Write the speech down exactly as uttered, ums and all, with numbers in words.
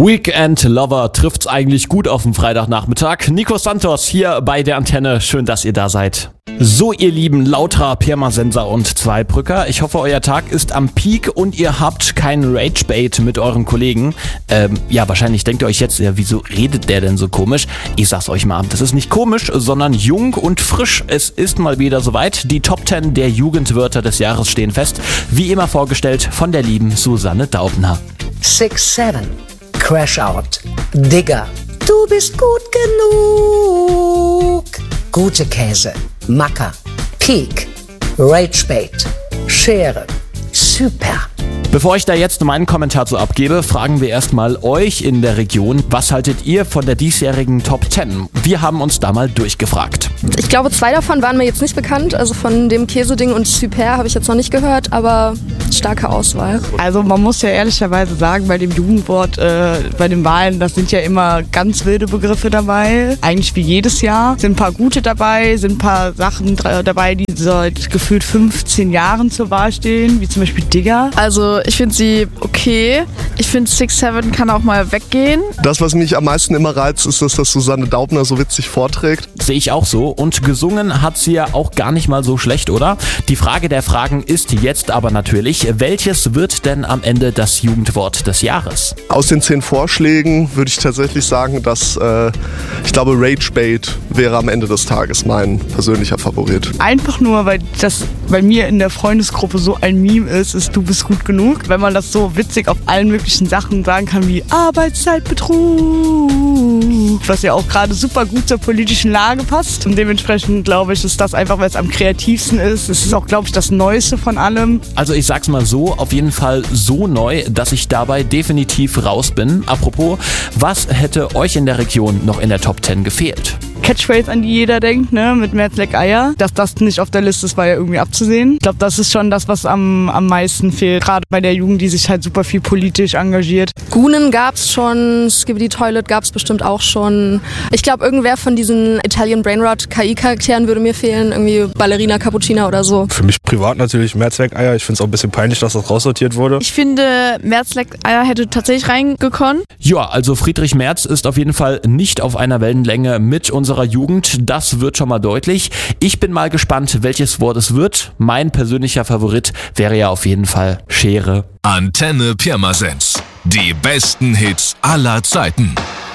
Weekend Lover trifft's eigentlich gut auf den Freitagnachmittag. Nico Santos hier bei der Antenne. Schön, dass ihr da seid. So, ihr lieben Lautra, Pirmasens und Zweibrücker. Ich hoffe, euer Tag ist am Peak und ihr habt keinen Ragebait mit euren Kollegen. Ähm, ja, wahrscheinlich denkt ihr euch jetzt, ja, wieso redet der denn so komisch? Ich sag's euch mal, das ist nicht komisch, sondern jung und frisch. Es ist mal wieder soweit. Die Top zehn der Jugendwörter des Jahres stehen fest. Wie immer vorgestellt von der lieben Susanne Daubner. six seven. Crash Out, Digger, du bist gut genug. Gute Käse, Macker, Peak, Ragebait, Schere, super. Bevor ich da jetzt meinen Kommentar zu abgebe, fragen wir erstmal euch in der Region, was haltet ihr von der diesjährigen Top zehn? Wir haben uns da mal durchgefragt. Ich glaube, zwei davon waren mir jetzt nicht bekannt. Also von dem Käseding und Super habe ich jetzt noch nicht gehört, aber starke Auswahl. Also man muss ja ehrlicherweise sagen, bei dem Jugendwort, äh, bei den Wahlen, das sind ja immer ganz wilde Begriffe dabei. Eigentlich wie jedes Jahr. Sind ein paar gute dabei, sind ein paar Sachen dabei, die seit gefühlt fünfzehn Jahren zur Wahl stehen, wie zum Beispiel Digger. Also ich finde sie okay. Ich finde six seven kann auch mal weggehen. Das, was mich am meisten immer reizt, ist, dass das Susanne Daubner so witzig vorträgt. Sehe ich auch so. Und gesungen hat sie ja auch gar nicht mal so schlecht, oder? Die Frage der Fragen ist jetzt aber natürlich, welches wird denn am Ende das Jugendwort des Jahres? Aus den zehn Vorschlägen würde ich tatsächlich sagen, dass äh, ich glaube, Ragebait wäre am Ende des Tages mein persönlicher Favorit. Einfach nur, weil das bei mir in der Freundesgruppe so ein Meme ist, ist du bist gut genug. Wenn man das so witzig auf allen möglichen Sachen sagen kann wie Arbeitszeitbetrug, was ja auch gerade super gut zur politischen Lage passt. Und dementsprechend glaube ich, ist das einfach, weil es am kreativsten ist. Es ist auch, glaube ich, das Neueste von allem. Also ich sag's mal so, auf jeden Fall so neu, dass ich dabei definitiv raus bin. Apropos, was hätte euch in der Region noch in der Top zehn gefehlt? Catchphrase, an die jeder denkt, ne, mit Merz leck Eier. Dass das nicht auf der Liste ist, war ja irgendwie abzusehen. Ich glaube, das ist schon das, was am, am meisten fehlt. Gerade bei der Jugend, die sich halt super viel politisch engagiert. Gunen gab's schon, Skibidi Toilet gab's bestimmt auch schon. Ich glaube, irgendwer von diesen Italian Brainrot K I-Charakteren würde mir fehlen. Irgendwie Ballerina Cappuccina oder so. Für mich privat natürlich Merz leck Eier. Ich finde es auch ein bisschen peinlich, dass das raussortiert wurde. Ich finde, Merz leck Eier hätte tatsächlich reingekommen. Ja, also Friedrich Merz ist auf jeden Fall nicht auf einer Wellenlänge mit unserer Jugend. Das wird schon mal deutlich. Ich bin mal gespannt, welches Wort es wird. Mein persönlicher Favorit wäre ja auf jeden Fall Schere. Antenne Pirmasens. Die besten Hits aller Zeiten.